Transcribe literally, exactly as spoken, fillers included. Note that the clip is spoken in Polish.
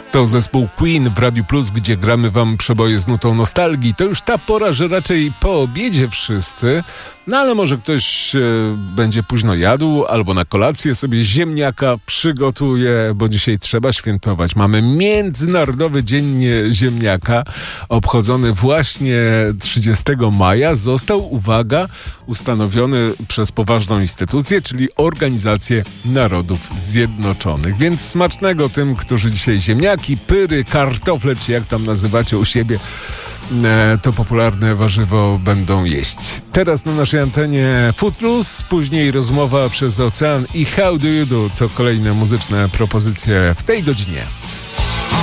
To zespół Queen w Radiu Plus, gdzie gramy wam przeboje z nutą nostalgii. To już ta pora, że raczej po obiedzie wszyscy, no ale może ktoś e, będzie późno jadł albo na kolację sobie ziemniaka przygotuje, bo dzisiaj trzeba świętować. Mamy Międzynarodowy Dzień Ziemniaka, obchodzony właśnie trzydziestego maja. Został, uwaga, ustanowiony przez poważną instytucję, czyli Organizację Narodów Zjednoczonych. Więc smacznego tym, którzy dzisiaj ziemniaki, pyry, kartofle, czy jak tam nazywacie u siebie, to popularne warzywo będą jeść. Teraz na naszej antenie Footloose, później rozmowa przez ocean i How Do You Do to kolejne muzyczne propozycje w tej godzinie.